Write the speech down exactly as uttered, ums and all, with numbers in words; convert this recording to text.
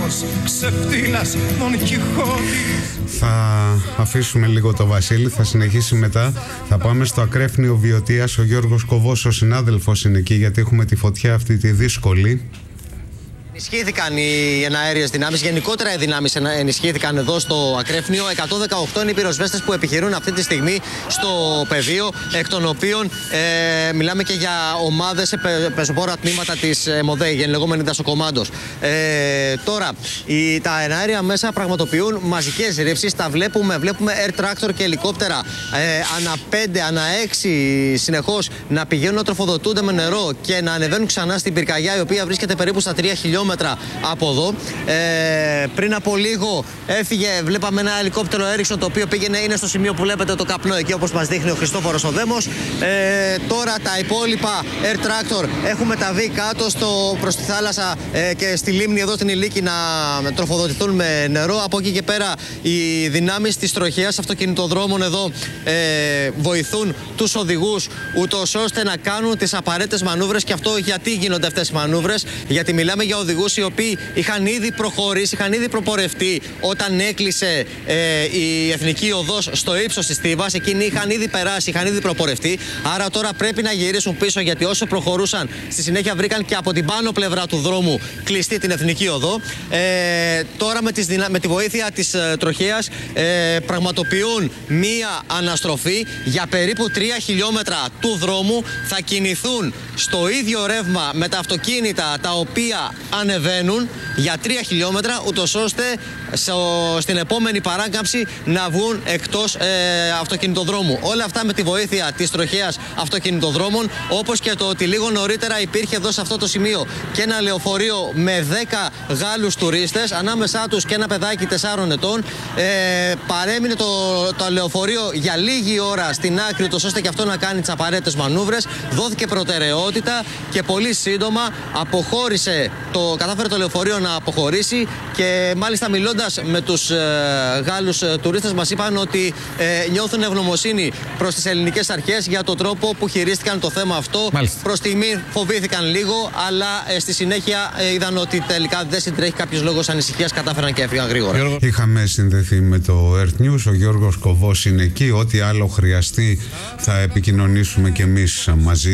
Ιταλός ξεφτύλας Δον Κιχώτη. Θα αφήσουμε λίγο το Βασίλη, θα συνεχίσει μετά. Θα πάμε στο ακρέφνιο Βιωτίας. Ο Γιώργος Κοβός, ο συνάδελφος, είναι εκεί γιατί έχουμε τη φωτιά αυτή τη δύσκολη. Ενισχύθηκαν οι εναέριες δυνάμεις, γενικότερα οι δυνάμεις ενισχύθηκαν εδώ στο ακρέφνιο. εκατόν δεκαοκτώ είναι οι πυροσβέστες που επιχειρούν αυτή τη στιγμή στο πεδίο, εκ των οποίων ε, μιλάμε και για ομάδες σε πε, πεζοπόρα τμήματα της ΜΟΔΕ, η λεγόμενη δασοκομάντος. Ε, τώρα, οι, τα εναέρια μέσα πραγματοποιούν μαζικές ρήψεις. Τα βλέπουμε, βλέπουμε air tractor και ελικόπτερα ε, ανά πέντε, ανά έξι συνεχώς να πηγαίνουν να τροφοδοτούνται με νερό και να ανεβαίνουν ξανά στην πυρκαγιά, η οποία βρίσκεται περίπου στα τρία χιλιόμετρα από εδώ. Ε, πριν από λίγο έφυγε, βλέπαμε ένα ελικόπτερο Έριξον το οποίο πήγαινε, είναι στο σημείο που βλέπετε το καπνό εκεί, όπως μας δείχνει ο Χριστόφορος ο Δέμος. Ε, τώρα τα υπόλοιπα air tractor έχουν μεταβεί κάτω στο, προς τη θάλασσα ε, και στη λίμνη εδώ στην Ηλίκη να τροφοδοτηθούν με νερό. Από εκεί και πέρα οι δυνάμεις της τροχέας αυτοκινητοδρόμων εδώ ε, βοηθούν τους οδηγούς ούτως ώστε να κάνουν τις απαραίτητες μανούβρες. Και αυτό γιατί γίνονται αυτές οι μανούβρες? Γιατί μιλάμε για οδηγούς οι οποίοι είχαν ήδη προχωρήσει, είχαν ήδη προπορευτεί όταν έκλεισε ε, η Εθνική Οδός στο ύψος της Θήβας. Εκείνοι είχαν ήδη περάσει, είχαν ήδη προπορευτεί. Άρα τώρα πρέπει να γυρίσουν πίσω, γιατί όσο προχωρούσαν, στη συνέχεια βρήκαν και από την πάνω πλευρά του δρόμου κλειστή την Εθνική Οδό. Ε, τώρα με, τις, με τη βοήθεια της ε, τροχέας ε, πραγματοποιούν μία αναστροφή για περίπου τρία χιλιόμετρα του δρόμου. Θα κινηθούν στο ίδιο ρεύμα με τα αυτοκίνητα τα οποία ανεβαίνουν για τρία χιλιόμετρα, ούτως ώστε στο, στην επόμενη παράκαμψη να βγουν εκτός ε, αυτοκινητοδρόμου. Όλα αυτά με τη βοήθεια της τροχέας αυτοκινητοδρόμων, όπως και το ότι λίγο νωρίτερα υπήρχε εδώ σε αυτό το σημείο και ένα λεωφορείο με δέκα Γάλλους τουρίστες, ανάμεσά τους και ένα παιδάκι τεσσάρων ετών. Ε, παρέμεινε το, το λεωφορείο για λίγη ώρα στην άκρη, ούτως ώστε και αυτό να κάνει τις απαραίτητες μανούβρες. Δόθηκε προτεραιότητα και πολύ σύντομα αποχώρησε το, κατάφερε το λεωφορείο να αποχωρήσει. Και μάλιστα μιλώντας με τους ε, Γάλλους ε, τουρίστες, μας είπαν ότι ε, νιώθουν ευγνωμοσύνη προς τις ελληνικές αρχές για τον τρόπο που χειρίστηκαν το θέμα αυτό. Μάλιστα. Προς στιγμή φοβήθηκαν λίγο, αλλά ε, στη συνέχεια ε, είδαν ότι τελικά δεν συντρέχει κάποιος λόγος ανησυχίας, κατάφεραν και έφυγαν γρήγορα. Είχαμε συνδεθεί με το Earth News, ο Γιώργος Κοβός είναι εκεί. Ό,τι άλλο χρειαστεί θα επικοινωνήσουμε κι εμείς μαζί.